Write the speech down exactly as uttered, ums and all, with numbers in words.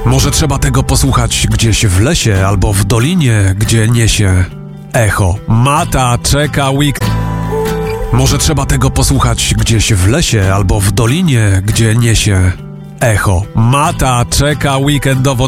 Może trzeba tego posłuchać gdzieś w lesie albo w dolinie, gdzie niesie echo. Mata czeka week. Może trzeba tego posłuchać gdzieś w lesie albo w dolinie, gdzie niesie echo. Mata czeka weekendowo